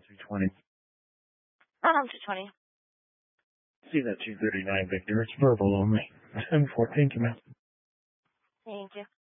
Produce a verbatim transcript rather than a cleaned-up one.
two twenty. Um, two twenty. See that two thirty-nine, Victor. It's verbal only. ten four. Thank you, ma'am. Thank you.